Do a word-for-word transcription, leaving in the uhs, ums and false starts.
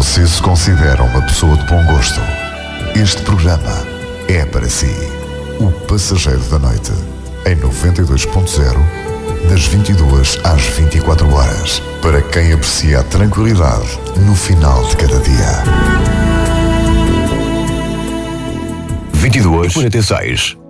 você se considera uma pessoa de bom gosto, este programa é para si. O Passageiro da Noite, em noventa e dois ponto zero, das vinte e duas às vinte e quatro horas, para quem aprecia a tranquilidade no final de cada dia. vinte e duas e quarenta e seis.